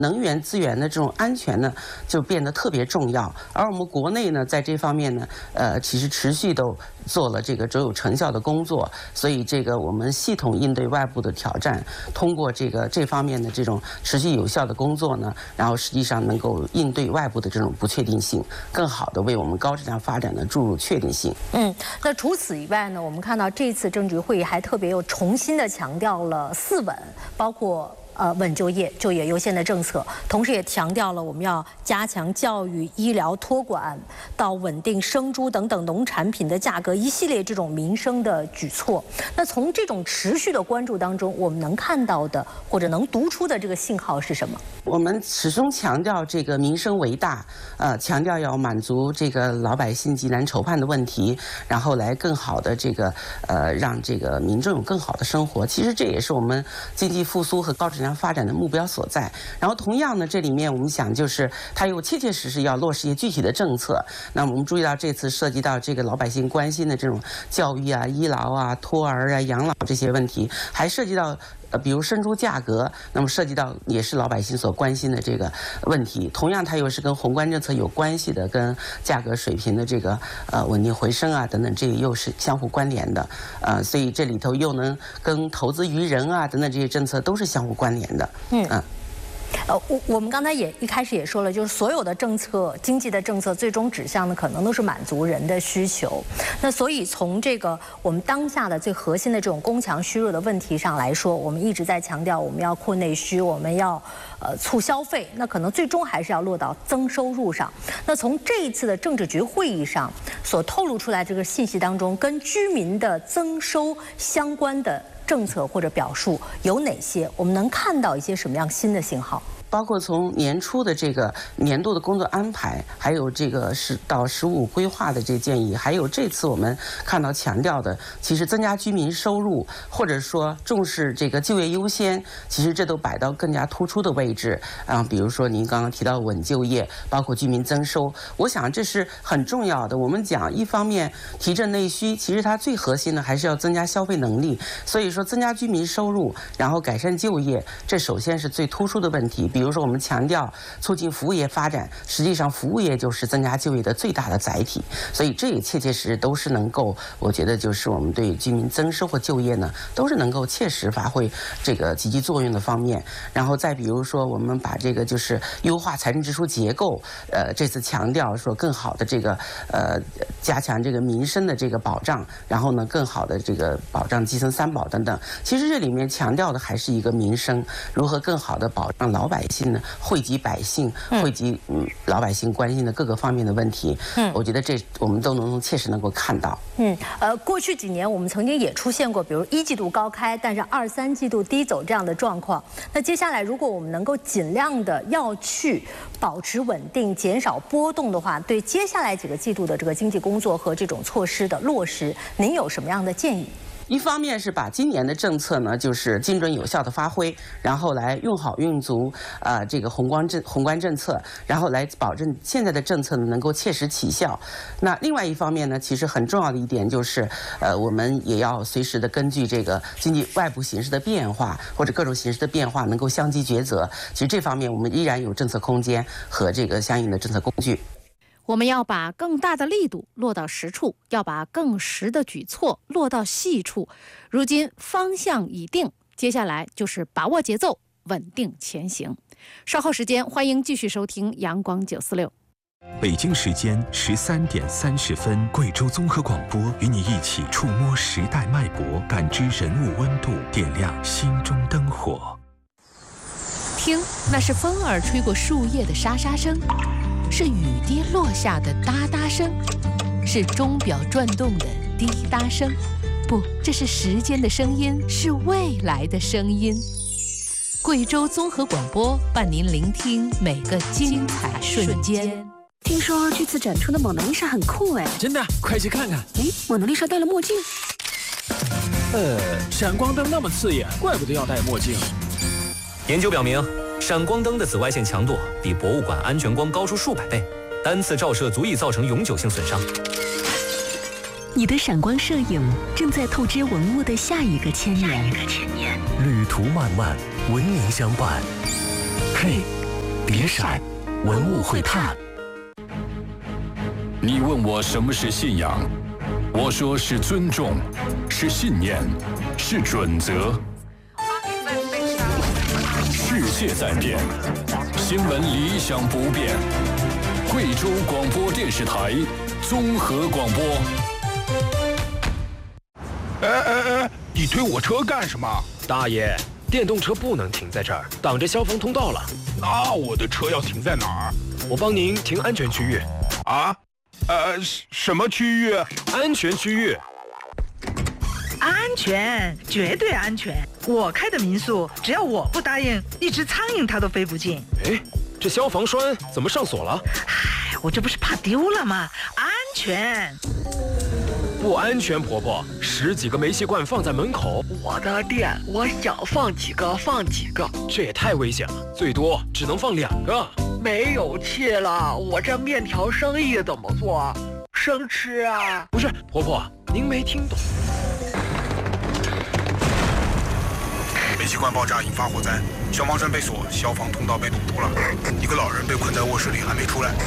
能源资源的这种安全呢，就变得特别重要。而我们国内呢，在这方面呢，其实持续都做了这个卓有成效的工作。所以，这个我们系统应对外部的挑战，通过这方面的这种持续有效的工作呢，然后实际上能够应对外部的这种不确定性，更好的为我们高质量发展呢注入确定性。 那除此以外呢，我们看到这次政治局会议还特别又重新的强调了4稳，包括。稳就业、就业优先的政策，同时也强调了我们要加强教育、医疗、托管，到稳定生猪等等农产品的价格，一系列这种民生的举措。那从这种持续的关注当中，我们能看到的或者能读出的这个信号是什么？ 我们始终强调这个民生为大，强调要满足这个老百姓急难愁盼的问题，然后来更好的这个让这个民众有更好的生活。其实这也是我们经济复苏和高质量发展的目标所在。然后同样呢，这里面我们想就是它又切切实实要落实一些具体的政策。那我们注意到这次涉及到这个老百姓关心的这种教育啊、医疗啊、托儿啊、养老这些问题，还涉及到。比如生猪价格，那么涉及到也是老百姓所关心的这个问题。同样，它又是跟宏观政策有关系的，跟价格水平的这个稳定回升啊等等，这又是相互关联的。所以这里头又能跟投资于人啊等等这些政策都是相互关联的。 我们刚才一开始也说了，就是所有的政策、经济的政策，最终指向的可能都是满足人的需求。那所以从这个我们当下的最核心的这种供强虚弱的问题上来说，我们一直在强调我们要扩内需，我们要促消费，那可能最终还是要落到增收入上。那从这一次的政治局会议上所透露出来这个信息当中，跟居民的增收相关的政策或者表述有哪些？我们能看到一些什么样新的信号？ 包括从年初的这个年度的工作安排，还有这个到15规划的这建议，还有这次我们看到强调的，其实增加居民收入，或者说重视这个就业优先，其实这都摆到更加突出的位置啊。比如说您刚刚提到稳就业，包括居民增收，我想这是很重要的。我们讲一方面提振内需，其实它最核心的还是要增加消费能力。所以说增加居民收入，然后改善就业，这首先是最突出的问题。比如说我们强调促进服务业发展，实际上服务业就是增加就业的最大的载体，所以这也切切实实都是能够，我觉得就是我们对居民增收或就业呢，都是能够切实发挥这个积极作用的方面。然后再比如说我们把这个就是优化财政支出结构，这次强调说更好的这个加强这个民生的这个保障，然后呢更好的这个保障基层3保等等。其实这里面强调的还是一个民生，如何更好的保障老百姓呢，惠及百姓，惠及老百姓关心的各个方面的问题。我觉得这我们都能切实能够看到。 过去几年我们曾经也出现过，比如1季度高开，但是2、3季度低走这样的状况。那接下来如果我们能够尽量的要去保持稳定，减少波动的话，对接下来几个季度的这个经济工作和这种措施的落实，您有什么样的建议？ 一方面是把今年的政策呢，就是精准有效的发挥，然后来用好用足这个宏观政策，然后来保证现在的政策呢能够切实起效。那另外一方面呢，其实很重要的一点就是，我们也要随时的根据这个经济外部形势的变化或者各种形势的变化，能够相机抉择。其实这方面我们依然有政策空间和这个相应的政策工具。 我们要把更大的力度落到实处，要把更实的举措落到细处。如今方向已定，接下来就是把握节奏，稳定前行。稍后时间，欢迎继续收听阳光946。 北京时间13点30分，贵州综合广播与你一起触摸时代脉搏，感知人物温度，点亮心中灯火。 听，那是风儿吹过树叶的沙沙声，是雨滴落下的哒哒声，是钟表转动的滴答声。不，这是时间的声音，是未来的声音。贵州综合广播伴您聆听每个精彩瞬间。 听说这次展出的蒙娜丽莎很酷哎！ 真的，快去看看。 哎，蒙娜丽莎戴了墨镜。 闪光灯那么刺眼，怪不得要戴墨镜。 研究表明，闪光灯的紫外线强度比博物馆安全光高出数百倍，单次照射足以造成永久性损伤。 你的闪光摄影正在透支文物的下一个千年。 旅途漫漫，文明相伴。嘿， 别闪，文物会怕。 你问我什么是信仰，我说是尊重，是信念，是准则。世界在变，新闻理想不变。贵州广播电视台综合广播。 你推我车干什么？ 大爷，电动车不能停在这儿，挡着消防通道了。 那我的车要停在哪儿？ 我帮您停安全区域。 啊？什么区域？ 安全区域。 安全，绝对安全。我开的民宿，只要我不答应，一只苍蝇它都飞不进。 哎，这消防栓怎么上锁了？ 唉，我这不是怕丢了吗？安全。 不安全，婆婆，10几个煤气罐放在门口。 我的店，我想放几个放几个。 这也太危险了，最多只能放2个。 没有气了，我这面条生意怎么做？生吃啊？ 不是，婆婆，您没听懂。 煤气罐爆炸引发火灾，消防栓被锁，消防通道被堵住了，一个老人被困在卧室里还没出来。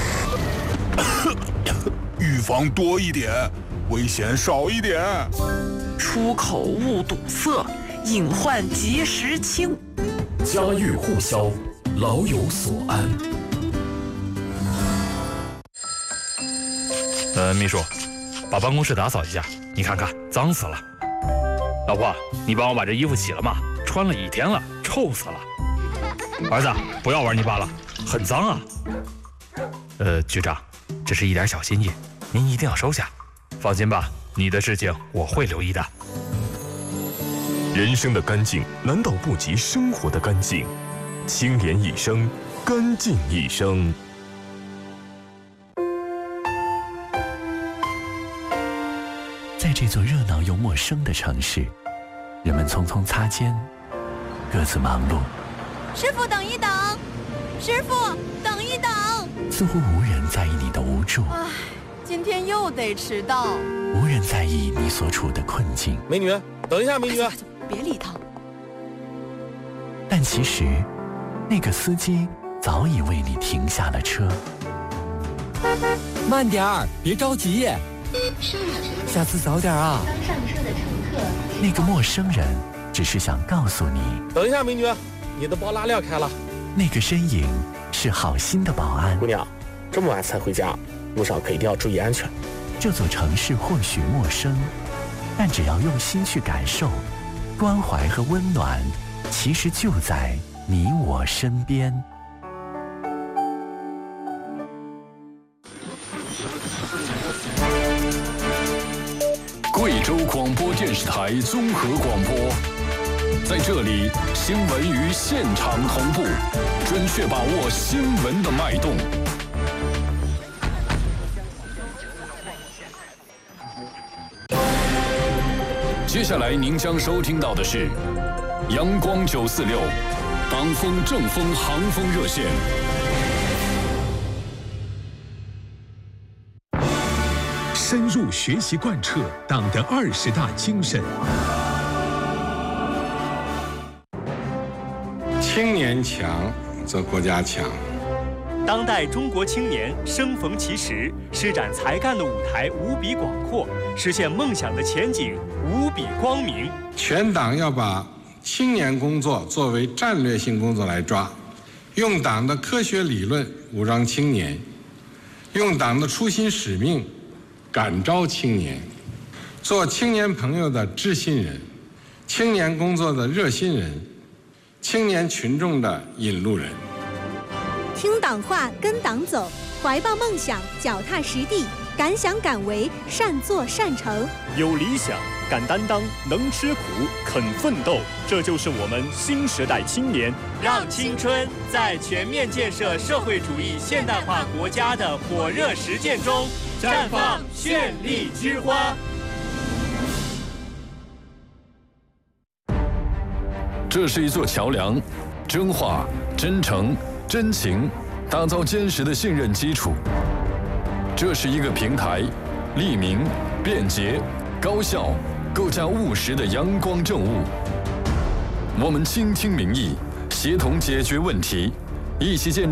预防多一点，危险少一点。 出口勿堵塞，隐患及时清。 家喻户晓，老有所安。 秘书，把办公室打扫一下，你看看脏死了。老婆，你帮我把这衣服洗了吗？穿了1天了，臭死了。儿子，不要玩泥巴了，很脏啊。局长，这是一点小心意，您一定要收下。放心吧，你的事情我会留意的。 人生的干净难道不及生活的干净？清廉一生，干净一生。 在这座热闹又陌生的城市，人们匆匆擦肩，各自忙碌。 师傅，等一等！师傅，等一等！ 似乎无人在意你的无助。 唉，今天又得迟到。 无人在意你所处的困境。 美女，等一下，美女。 别理他。 但其实，那个司机早已为你停下了车。 慢点儿，别着急。下次早点啊！ 刚上车的乘客， 那个陌生人只是想告诉你， 等一下，美女，你的包拉链开了。 那个身影是好心的保安。 姑娘，这么晚才回家，路上可一定要注意安全。 这座城市或许陌生，但只要用心去感受，关怀和温暖，其实就在你我身边。 贵州广播电视台综合广播，在这里，新闻与现场同步，准确把握新闻的脉动。接下来您将收听到的是阳光946党风正风航风热线。 深入学习贯彻党的20大精神。 青年强则国家强。 当代中国青年生逢其时，施展才干的舞台无比广阔，实现梦想的前景无比光明。 全党要把青年工作作为战略性工作来抓，用党的科学理论武装青年，用党的初心使命感召青年，做青年朋友的知心人，青年工作的热心人，青年群众的引路人。 听党话，跟党走，怀抱梦想，脚踏实地，敢想敢为，善作善成。 有理想，敢担当，能吃苦，肯奋斗，这就是我们新时代青年。让青春在全面建设社会主义现代化国家的火热实践中绽放绚丽之花。 这是一座桥梁，真话、真诚、真情，打造坚实的信任基础。这是一个平台，利民、便捷、高效，构架务实的阳光政务。我们倾听民意，协同解决问题，一起建